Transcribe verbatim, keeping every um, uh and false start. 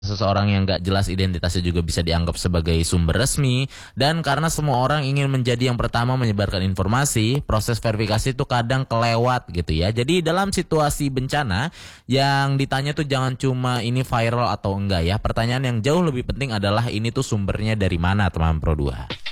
seseorang yang gak jelas identitasnya juga bisa dianggap sebagai sumber resmi. Dan karena semua orang ingin menjadi yang pertama menyebarkan informasi, proses verifikasi itu kadang kelewat gitu ya. Jadi dalam situasi bencana yang ditanya tuh jangan cuma ini viral atau enggak ya. Pertanyaan yang jauh lebih penting adalah ini tuh sumbernya dari mana, teman Pro dua.